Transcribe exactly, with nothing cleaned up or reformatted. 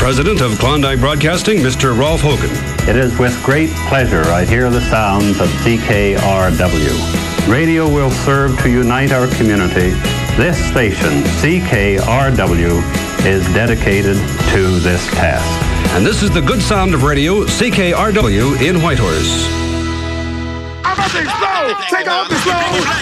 President of Klondike Broadcasting, Mister Rolf Hogan. It is with great pleasure I hear the sounds of C K R W. Radio will serve to unite our community. This station, C K R W, is dedicated to this task. And this is the good sound of radio, C K R W in Whitehorse. Everything slow! Take off the slow!